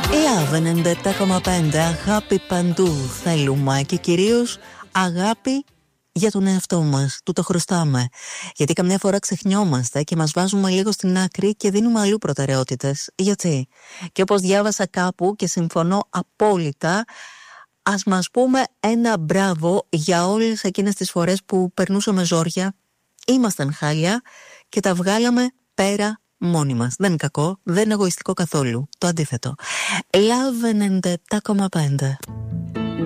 Love 97,5, αγάπη παντού θέλουμε και κυρίως αγάπη για τον εαυτό μας, του το χρωστάμε. Γιατί καμιά φορά ξεχνιόμαστε και μας βάζουμε λίγο στην άκρη και δίνουμε αλλού προτεραιότητες. Γιατί? Και όπως διάβασα κάπου και συμφωνώ απόλυτα, ας μας πούμε ένα μπράβο για όλες εκείνες τις φορές που περνούσαμε ζόρια, ήμασταν χάλια και τα βγάλαμε πέρα μόνοι μας. Δεν είναι κακό, δεν είναι εγωιστικό καθόλου. Το αντίθετο. Love 97,5.